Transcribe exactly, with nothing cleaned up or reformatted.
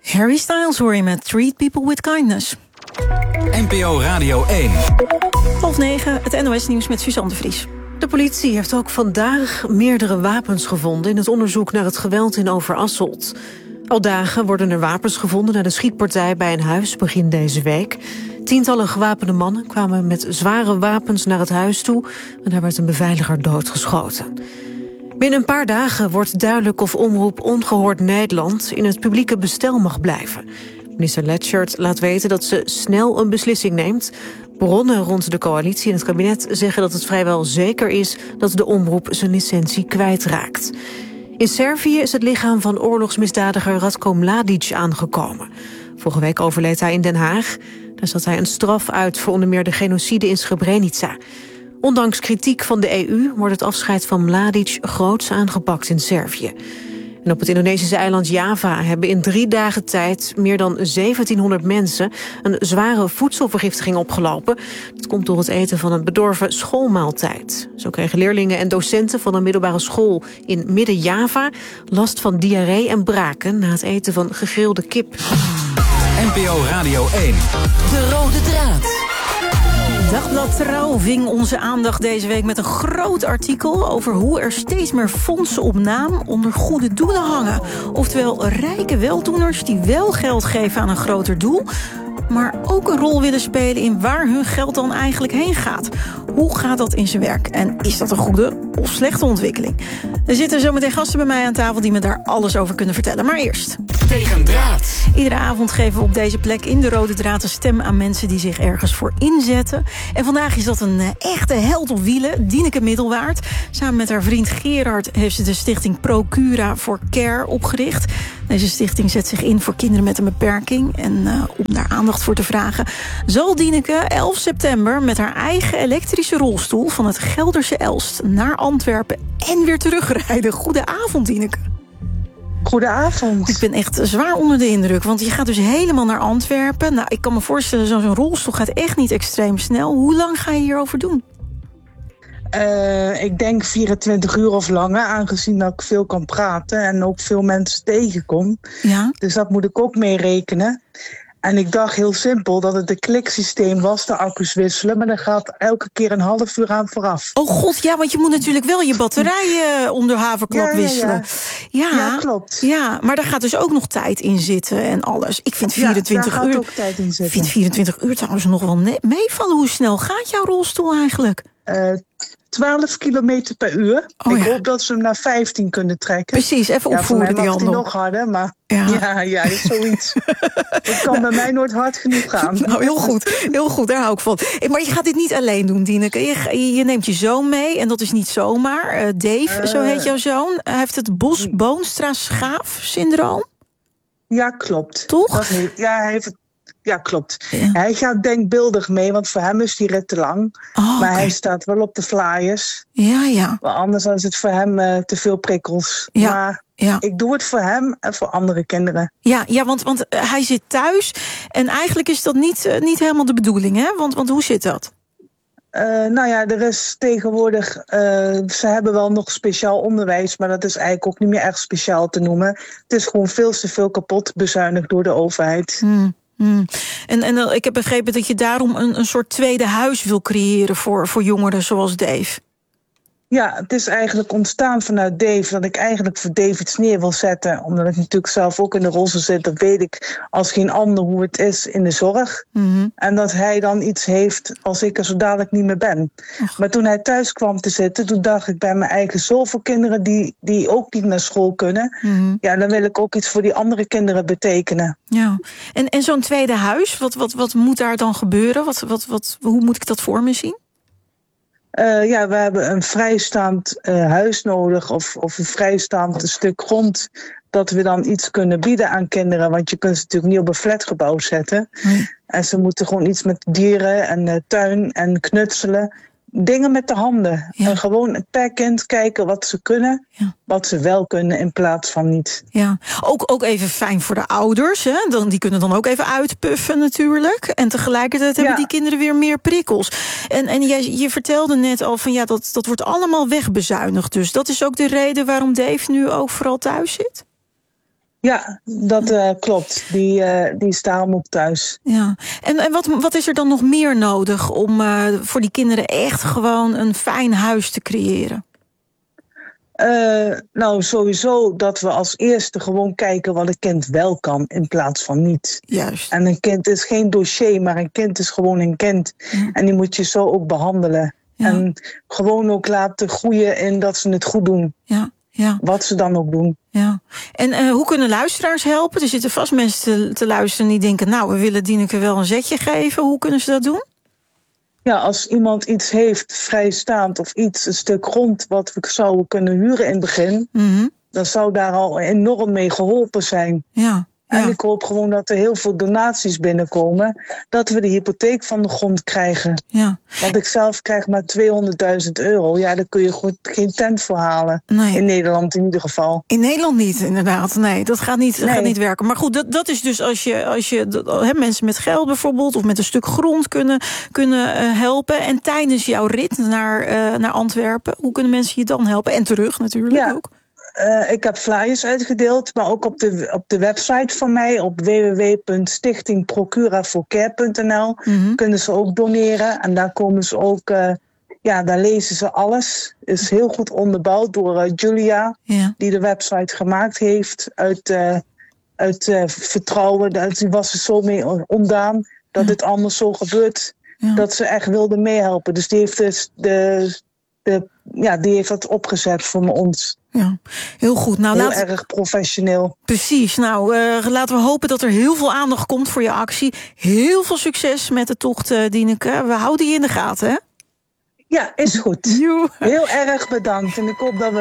Harry Styles hoor je met Treat People with Kindness. N P O Radio één. Half negen, het N O S-nieuws met Suzanne de Vries. De politie heeft ook vandaag meerdere wapens gevonden in het onderzoek naar het geweld in Overasselt. Al dagen worden er wapens gevonden na de schietpartij bij een huis begin deze week. Tientallen gewapende mannen kwamen met zware wapens naar het huis toe en daar werd een beveiliger doodgeschoten. Binnen een paar dagen wordt duidelijk of Omroep Ongehoord Nederland in het publieke bestel mag blijven. Minister Letchert laat weten dat ze snel een beslissing neemt. Bronnen rond de coalitie en het kabinet zeggen dat het vrijwel zeker is dat de omroep zijn licentie kwijtraakt. In Servië is het lichaam van oorlogsmisdadiger Ratko Mladic aangekomen. Vorige week overleed hij in Den Haag. Daar zat hij een straf uit voor onder meer de genocide in Srebrenica. Ondanks kritiek van de E U wordt het afscheid van Mladic groots aangepakt in Servië. En op het Indonesische eiland Java hebben in drie dagen tijd meer dan zeventienhonderd mensen een zware voedselvergiftiging opgelopen. Dat komt door het eten van een bedorven schoolmaaltijd. Zo kregen leerlingen en docenten van een middelbare school in Midden-Java last van diarree en braken na het eten van gegrilde kip. N P O Radio één. De rode draad. Dagblad Trouw ving onze aandacht deze week met een groot artikel over hoe er steeds meer fondsen op naam onder goede doelen hangen. Oftewel rijke weldoeners die wel geld geven aan een groter doel, maar ook een rol willen spelen in waar hun geld dan eigenlijk heen gaat. Hoe gaat dat in zijn werk? En is dat een goede of slechte ontwikkeling? Er zitten zometeen gasten bij mij aan tafel die me daar alles over kunnen vertellen. Maar eerst. Tegen draad. Iedere avond geven we op deze plek in de Rode Draad een stem aan mensen die zich ergens voor inzetten. En vandaag is dat een echte held op wielen, Dineke Middelwaard. Samen met haar vriend Gerard heeft ze de stichting Procura for Care opgericht. Deze stichting zet zich in voor kinderen met een beperking. En uh, om daar aandacht voor te vragen, zal Dineke elf september met haar eigen elektrische rolstoel van het Gelderse Elst naar Antwerpen en weer terugrijden. Goedenavond, Dineke. Goedenavond. Ik ben echt zwaar onder de indruk, want je gaat dus helemaal naar Antwerpen. Nou, ik kan me voorstellen, zo'n rolstoel gaat echt niet extreem snel. Hoe lang ga je hierover doen? Uh, ik denk vierentwintig uur of langer, aangezien dat ik veel kan praten en ook veel mensen tegenkom. Ja. Dus dat moet ik ook mee rekenen. En ik dacht heel simpel dat het een kliksysteem was, de accu's wisselen, maar dat gaat elke keer een half uur aan vooraf. Oh god, ja, want je moet natuurlijk wel je batterijen onder haverklap ja, ja, wisselen. Ja. Ja, ja, klopt. Ja, maar daar gaat dus ook nog tijd in zitten en alles. Ik vind vierentwintig ja, daar uur. gaat ook tijd in zitten. Ik vind vierentwintig uur trouwens nog wel meevallen. Hoe snel gaat jouw rolstoel eigenlijk? Uh, twaalf kilometer per uur. Oh, ik ja. hoop dat ze hem naar vijftien kunnen trekken. Precies, even ja, opvoeren die handen. Ja, nog harder, maar ja, ja, ja is zoiets. Het kan bij mij nooit hard genoeg gaan. Nou, heel goed, heel goed, daar hou ik van. Maar je gaat dit niet alleen doen, Dineke. Je, je neemt je zoon mee, en dat is niet zomaar. Uh, Dave, uh, zo heet jouw zoon. Hij heeft het Bos-Boonstra-Schaaf-syndroom. Ja, klopt. Toch? Dat heeft, ja, hij heeft het. Ja, klopt. Ja. Hij gaat denkbeeldig mee, want voor hem is die rit te lang. Oh, maar okay. hij staat wel op de flyers. Ja, ja. Maar anders is het voor hem uh, te veel prikkels. Ja. Maar ja. ik doe het voor hem en voor andere kinderen. Ja, ja want, want uh, hij zit thuis. En eigenlijk is dat niet, uh, niet helemaal de bedoeling, hè? Want, want hoe zit dat? Uh, nou ja, er is tegenwoordig, uh, ze hebben wel nog speciaal onderwijs, maar dat is eigenlijk ook niet meer echt speciaal te noemen. Het is gewoon veel te veel kapot bezuinigd door de overheid. Hmm. Hmm. En, en uh, ik heb begrepen dat je daarom een, een soort tweede huis wil creëren voor, voor jongeren zoals Dave. Ja, het is eigenlijk ontstaan vanuit Dave, dat ik eigenlijk voor Dave iets neer wil zetten. Omdat ik natuurlijk zelf ook in de rolstoel zit, dat weet ik als geen ander hoe het is in de zorg. Mm-hmm. En dat hij dan iets heeft als ik er zo dadelijk niet meer ben. Och. Maar toen hij thuis kwam te zitten, toen dacht ik bij mijn eigen zoveel kinderen die, die ook niet naar school kunnen. Mm-hmm. Ja, dan wil ik ook iets voor die andere kinderen betekenen. Ja, en, en zo'n tweede huis, wat, wat, wat moet daar dan gebeuren? Wat, wat, wat, hoe moet ik dat voor me zien? Uh, ja, we hebben een vrijstaand uh, huis nodig of, of een vrijstaand stuk grond, dat we dan iets kunnen bieden aan kinderen. Want je kunt ze natuurlijk niet op een flatgebouw zetten. Mm. En ze moeten gewoon iets met dieren en uh, tuin en knutselen. Dingen met de handen. Ja. En gewoon per kind kijken wat ze kunnen, ja. wat ze wel kunnen in plaats van niet. Ja, ook, ook even fijn voor de ouders. Hè? Dan, die kunnen dan ook even uitpuffen natuurlijk. En tegelijkertijd hebben ja. die kinderen weer meer prikkels. En, en jij, je vertelde net al van ja, dat, dat wordt allemaal wegbezuinigd. Dus dat is ook de reden waarom Dave nu ook vooral thuis zit? Ja, dat uh, klopt. Die, uh, die is daarom ook thuis. Ja. En, en wat, wat is er dan nog meer nodig om uh, voor die kinderen echt gewoon een fijn huis te creëren? Uh, nou, sowieso dat we als eerste gewoon kijken wat een kind wel kan in plaats van niet. Juist. En een kind is geen dossier, maar een kind is gewoon een kind. Ja. En die moet je zo ook behandelen. Ja. En gewoon ook laten groeien in dat ze het goed doen. Ja. Ja. Wat ze dan ook doen. Ja. En uh, hoe kunnen luisteraars helpen? Er zitten vast mensen te, te luisteren die denken, nou, we willen Dineke wel een zetje geven. Hoe kunnen ze dat doen? Ja, als iemand iets heeft vrijstaand of iets, een stuk grond wat we zouden kunnen huren in het begin, mm-hmm. dan zou daar al enorm mee geholpen zijn. Ja. Ja. En ik hoop gewoon dat er heel veel donaties binnenkomen, dat we de hypotheek van de grond krijgen. Ja. Want ik zelf krijg maar tweehonderdduizend euro. Ja, daar kun je goed geen tent voor halen. Nee. In Nederland in ieder geval. In Nederland niet, inderdaad. Nee, dat gaat niet, nee. gaat niet werken. Maar goed, dat, dat is dus als je, als je he, mensen met geld bijvoorbeeld, of met een stuk grond kunnen, kunnen uh, helpen. En tijdens jouw rit naar, uh, naar Antwerpen, hoe kunnen mensen je dan helpen? En terug natuurlijk ja. ook. Uh, ik heb flyers uitgedeeld, maar ook op de, op de website van mij, op w w w punt stichting procura for care punt n l, mm-hmm. kunnen ze ook doneren. En daar komen ze ook, uh, ja, daar lezen ze alles. Is heel goed onderbouwd door uh, Julia, ja. die de website gemaakt heeft, uit, uh, uit uh, vertrouwen. Die was er zo mee ontdaan dat ja. dit allemaal zo gebeurt, ja. dat ze echt wilde meehelpen. Dus die heeft dus de, de, ja, die heeft dat opgezet voor ons. Ja, heel goed. Nou, heel laat... erg professioneel. Precies. Nou, uh, laten we hopen dat er heel veel aandacht komt voor je actie. Heel veel succes met de tocht, uh, Dineke. We houden je in de gaten, hè? Ja, is goed. Joe. Heel erg bedankt. En ik hoop dat we